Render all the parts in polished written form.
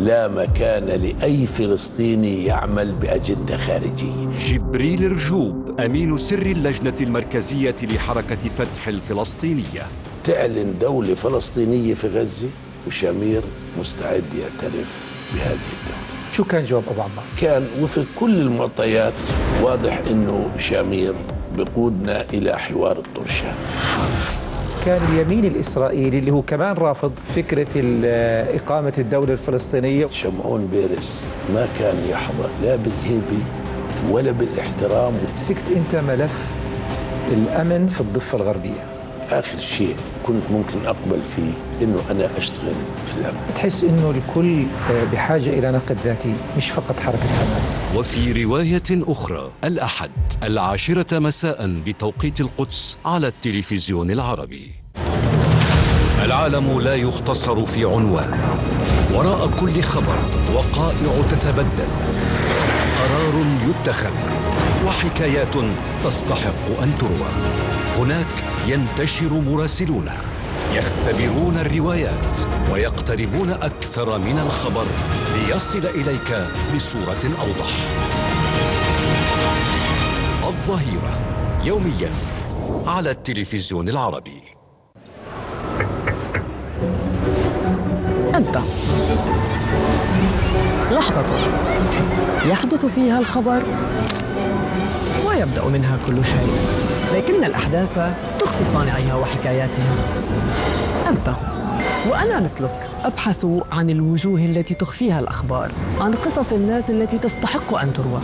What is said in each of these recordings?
لا مكان لأي فلسطيني يعمل بأجندة خارجية. جبريل رجوب أمين سر اللجنة المركزية لحركة فتح الفلسطينية. تعلن دولة فلسطينية في غزة وشامير مستعد يعترف بهذه الدولة. شو كان جواب أبو عمار؟ كان وفق كل المعطيات واضح إنه شامير بقودنا إلى حوار الطرشان. كان اليمين الإسرائيلي اللي هو كمان رافض فكرة إقامة الدولة الفلسطينية. شمعون بيرس ما كان يحظى لا بالهيبة ولا بالاحترام. مسكت أنت ملف الأمن في الضفة الغربية. آخر شيء كنت ممكن أقبل فيه إنه أنا أشتغل في الأمن. تحس إنه الكل بحاجة إلى نقد ذاتي، مش فقط حركة حماس. وفي رواية أخرى الأحد 10 مساء بتوقيت القدس على التلفزيون العربي. العالم لا يختصر في عنوان، وراء كل خبر وقائع تتبدل، قرار يتخذ، وحكايات تستحق أن تروى. هناك ينتشر مراسلون يختبرون الروايات ويقتربون أكثر من الخبر ليصل إليك بصورة أوضح. الظهيرة يوميا على التلفزيون العربي. أنت لحظة يحدث فيها الخبر ويبدأ منها كل شيء، لكن الأحداث تخفي صانعيها وحكاياتها. أنت وأنا مثلك أبحث عن الوجوه التي تخفيها الأخبار، عن قصص الناس التي تستحق أن تروى،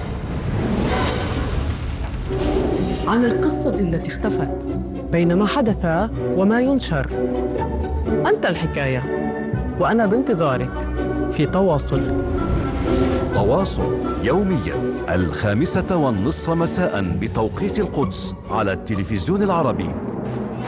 عن القصة التي اختفت بين ما حدث وما ينشر. أنت الحكاية وأنا بانتظارك في تواصل. تواصل يوميا 5:30 مساء بتوقيت القدس على التلفزيون العربي.